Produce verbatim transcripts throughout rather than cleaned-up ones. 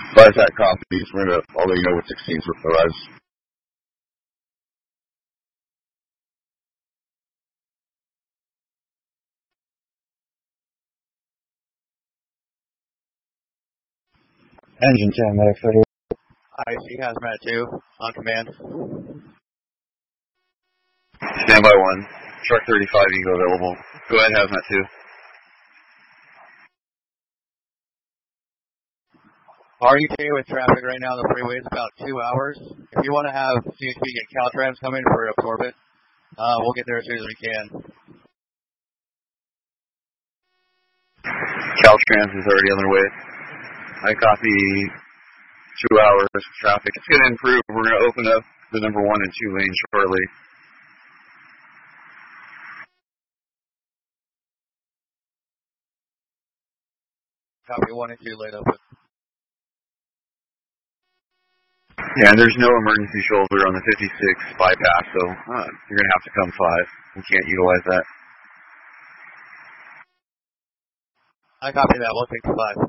Five that copies. We're gonna. I'll let you know what sixteens with the rise. Engine ten, medic thirty. I C Hazmat two, on command. Standby one. Truck thirty-five, Eagle available. Go ahead, Hazmat two. R U K with traffic right now on the freeway is about two hours. If you want to have C H P get Caltrans coming for Absorbent, uh, we'll get there as soon as we can. Caltrans is already on their way. I copy two hours of traffic. It's going to improve. We're going to open up the number one and two lanes shortly. Copy one and two laid open. Yeah, and there's no emergency shoulder on the fifty-six bypass, so uh, you're going to have to come five. We can't utilize that. I copy that. We'll take the five.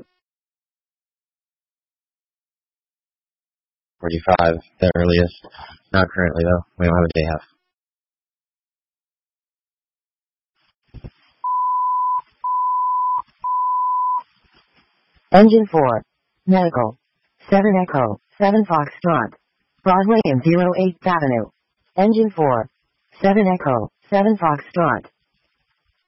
forty-five, the earliest. Not currently, though. We don't have a day half. Engine four. Medical. seven Echo. seven Foxtrot. Broadway and zero eighth Avenue. Engine four. seven Echo. seven Foxtrot.